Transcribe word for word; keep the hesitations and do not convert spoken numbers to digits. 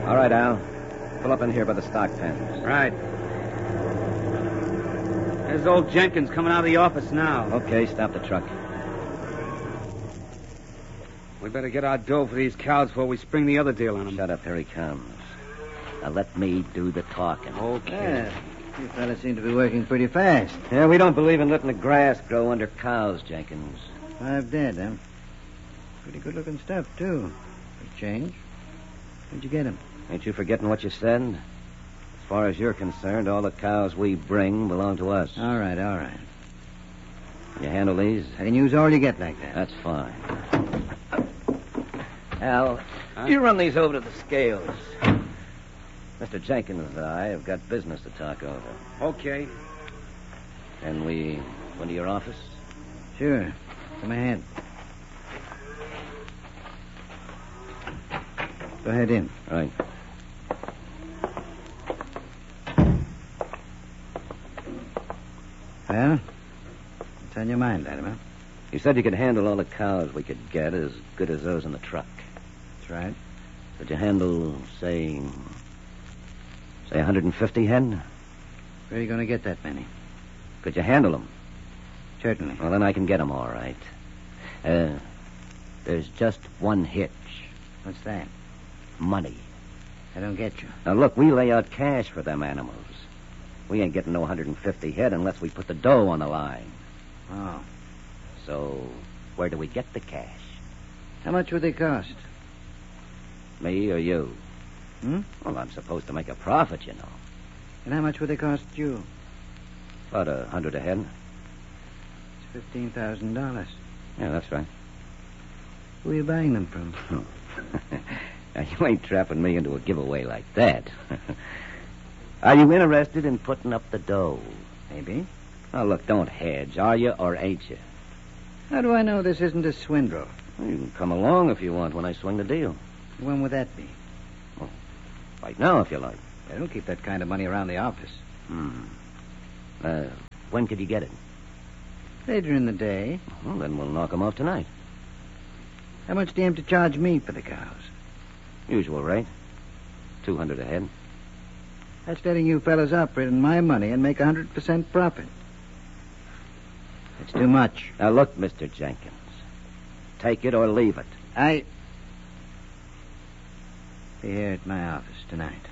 All right, Al. Pull up in here by the stock pens. Right. There's old Jenkins coming out of the office now. Okay, stop the truck. We better get our dough for these cows before we spring the other deal on them. Shut up, here he comes. Now let me do the talking. Okay. Yeah, you fellas seem to be working pretty fast. Yeah, we don't believe in letting the grass grow under cows, Jenkins. Five dead, huh? Pretty good-looking stuff, too. For change. Where'd you get them? Ain't you forgetting what you said? As far as you're concerned, all the cows we bring belong to us. All right, all right. Can you handle these? I can use all you get like that. That's fine. Al, huh? You run these over to the scales. Mister Jenkins and I have got business to talk over. Okay. Can we go into your office? Sure. Come ahead. Go ahead in. All right. Well, what's on your mind, Latimer? You said you could handle all the cows we could get as good as those in the truck. That's right. Could you handle, say, say one hundred fifty head? Where are you going to get that many? Could you handle them? Certainly. Well, then I can get them all right. Uh, there's just one hitch. What's that? Money. I don't get you. Now, look, we lay out cash for them animals. We ain't getting no one hundred fifty head unless we put the dough on the line. Oh. So, where do we get the cash? How much would they cost? Me or you? Hmm? Well, I'm supposed to make a profit, you know. And how much would they cost you? About a hundred a head. It's fifteen thousand dollars. Yeah, that's right. Who are you buying them from? Now, you ain't trapping me into a giveaway like that. Are you interested in putting up the dough? Maybe. Now, look, don't hedge. Are you or ain't you? How do I know this isn't a swindle? Well, you can come along if you want when I swing the deal. When would that be? Well, right now, if you like. I don't keep that kind of money around the office. Hmm. Uh, when could you get it? Later in the day. Well, then we'll knock 'em off tonight. How much do you aim to charge me for the cows? Usual rate. Two hundred a head. That's letting you fellas operate on my money and make a hundred percent profit. It's too much. Now, look, Mister Jenkins. Take it or leave it. I... Be here at my office tonight.